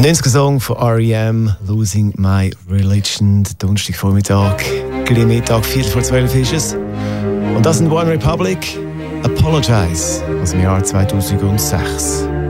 90er Song von R.E.M. «Losing My Religion». Donnerstagvormittag, gleich Mittag, 11:45 ist es. Und das sind One Republic, «Apologize» aus dem Jahr 2006.